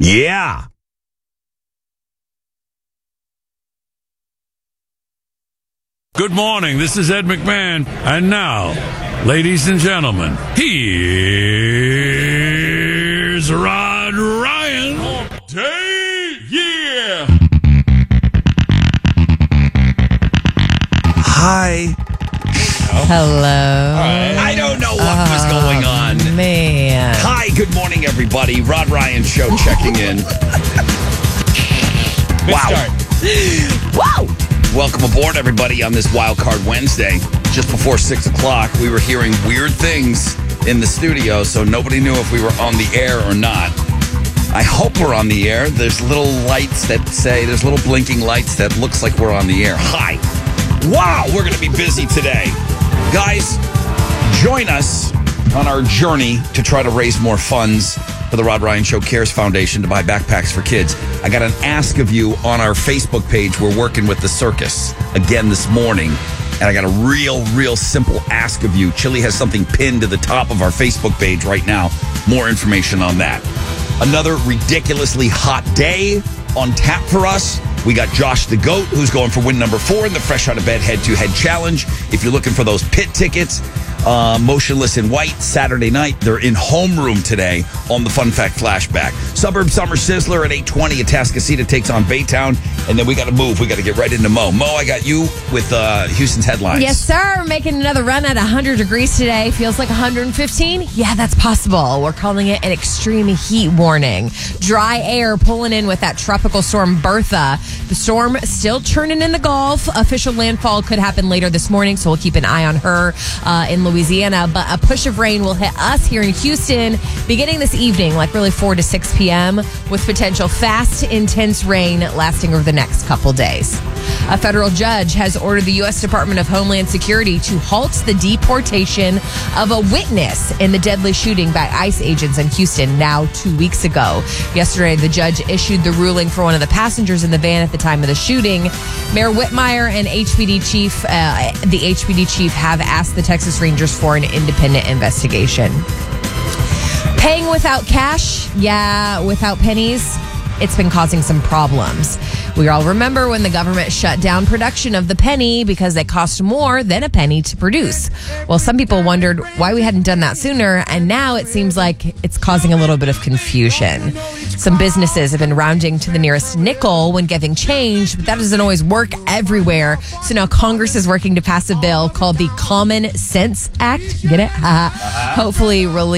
Yeah. Good morning. This is Ed McMahon. And now, ladies and gentlemen, here's Rod Ryan. Yeah. Hi. Hello. I don't know what was going on. Man. Hi, good morning, everybody. Rod Ryan Show checking in. Wow. Whoa! Welcome aboard, everybody, on this Wild Card Wednesday. Just before 6 o'clock, we were hearing weird things in the studio, so nobody knew if we were on the air or not. I hope we're on the air. There's little lights that say, there's little blinking lights that looks like we're on the air. Hi. Wow, we're going to be busy today. Guys, join us on our journey to try to raise more funds for the Rod Ryan Show Cares Foundation to buy backpacks for kids. I got an ask of you on our Facebook page. We're working with the circus again this morning. And I got a real simple ask of you. Chili has something pinned to the top of our Facebook page right now. More information on that. Another ridiculously hot day on tap for us. We got Josh the Goat, who's going for win number 4 in the Fresh Out of Bed Head-to-Head Challenge. If you're looking for those pit tickets, Motionless in White, Saturday night. They're in homeroom today on the Fun Fact Flashback. Suburb Summer Sizzler at 8:20. Atascocita takes on Baytown. And then we got to move. We got to get right into Mo. Mo, I got you with Houston's headlines. Yes, sir. Making another run at 100 degrees today. Feels like 115. Yeah, that's possible. We're calling it an extreme heat warning. Dry air pulling in with that tropical storm Bertha. The storm still churning in the Gulf. Official landfall could happen later this morning, so we'll keep an eye on her in Louisiana. But a push of rain will hit us here in Houston beginning this evening, like really 4 to 6 p.m., with potential fast, intense rain lasting over the next couple days. A federal judge has ordered the U.S. Department of Homeland Security to halt the deportation of a witness in the deadly shooting by ICE agents in Houston now 2 weeks ago. Yesterday, the judge issued the ruling for one of the passengers in the van at the time of the shooting. Mayor Whitmire and the HPD chief have asked the Texas Rangers for an independent investigation. Paying without cash, without pennies, it's been causing some problems. We all remember when the government shut down production of the penny because they cost more than a penny to produce. Well, some people wondered why we hadn't done that sooner, and now it seems like it's causing a little bit of confusion. Some businesses have been rounding to the nearest nickel when giving change, but that doesn't always work everywhere. So now Congress is working to pass a bill called the Common Sense Act. Get it? Hopefully